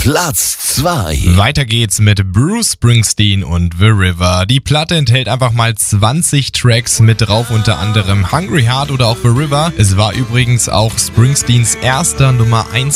Platz 2. Weiter geht's mit Bruce Springsteen und The River. Die Platte enthält einfach mal 20 Tracks mit drauf, unter anderem Hungry Heart oder auch The River. Es war übrigens auch Springsteens erster Nummer 1